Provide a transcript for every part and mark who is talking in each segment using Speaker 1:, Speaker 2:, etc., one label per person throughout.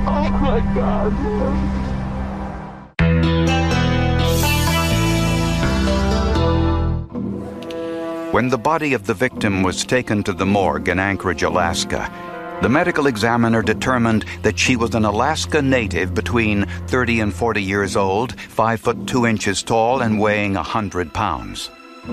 Speaker 1: Oh my God.
Speaker 2: When the body of the victim was taken to the morgue in Anchorage, Alaska, the medical examiner determined that she was an Alaska native between 30 and 40 years old, 5 foot 2 inches tall, and weighing 100 pounds.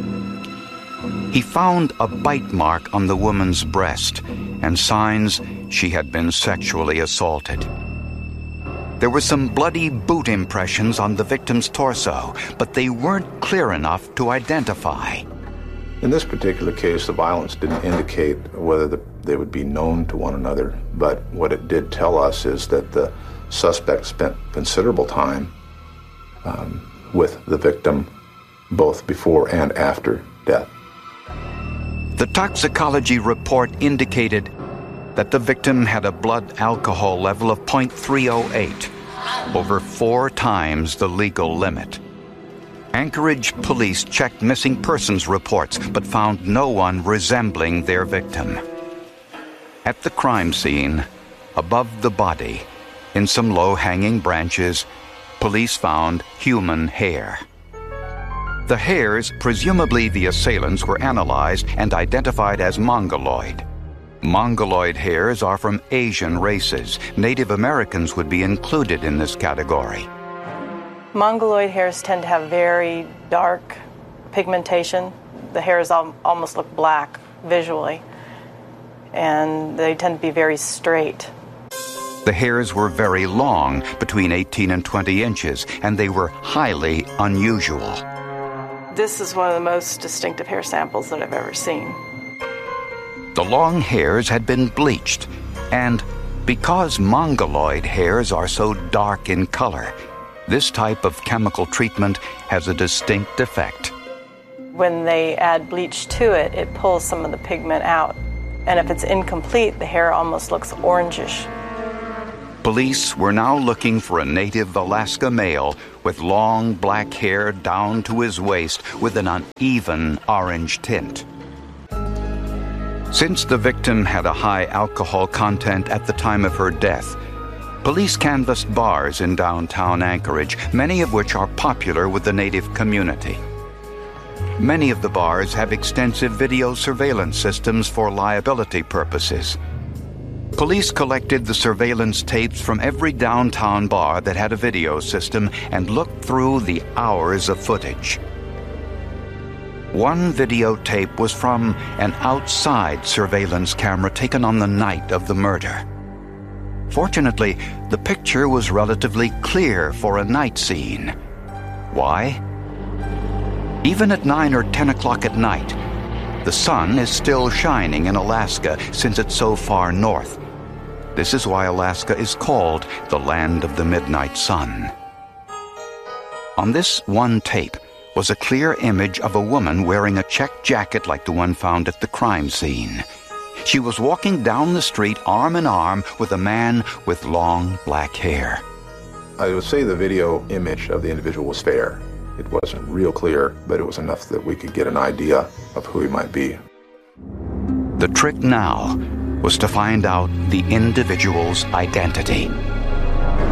Speaker 2: He found a bite mark on the woman's breast and signs she had been sexually assaulted. There were some bloody boot impressions on the victim's torso, but they weren't clear enough to identify.
Speaker 3: In this particular case, the violence didn't indicate whether they would be known to one another, but what it did tell us is that the suspect spent considerable time with the victim both before and after death.
Speaker 2: The toxicology report indicated that the victim had a blood alcohol level of 0.308, over 4 times the legal limit. Anchorage police checked missing persons reports but found no one resembling their victim. At the crime scene, above the body, in some low-hanging branches, police found human hair. The hairs, presumably the assailants, were analyzed and identified as mongoloid. Mongoloid hairs are from Asian races. Native Americans would be included in this category.
Speaker 4: Mongoloid hairs tend to have very dark pigmentation. The hairs almost look black visually, and they tend to be very straight.
Speaker 2: The hairs were very long, between 18 and 20 inches, and they were highly unusual.
Speaker 4: This is one of the most distinctive hair samples that I've ever seen.
Speaker 2: The long hairs had been bleached, and because mongoloid hairs are so dark in color, this type of chemical treatment has a distinct effect.
Speaker 4: When they add bleach to it, it pulls some of the pigment out. And if it's incomplete, the hair almost looks orangish.
Speaker 2: Police were now looking for a native Alaska male with long black hair down to his waist with an uneven orange tint. Since the victim had a high alcohol content at the time of her death, police canvassed bars in downtown Anchorage, many of which are popular with the native community. Many of the bars have extensive video surveillance systems for liability purposes. Police collected the surveillance tapes from every downtown bar that had a video system and looked through the hours of footage. One videotape was from an outside surveillance camera taken on the night of the murder. Fortunately, the picture was relatively clear for a night scene. Why? Even at 9 or 10 o'clock at night, the sun is still shining in Alaska since it's so far north. This is why Alaska is called the land of the midnight sun. On this one tape was a clear image of a woman wearing a checked jacket like the one found at the crime scene. She was walking down the street arm in arm with a man with long black hair.
Speaker 3: I would say the video image of the individual was fair. It wasn't real clear, but it was enough that we could get an idea of who he might be.
Speaker 2: The trick now was to find out the individual's identity.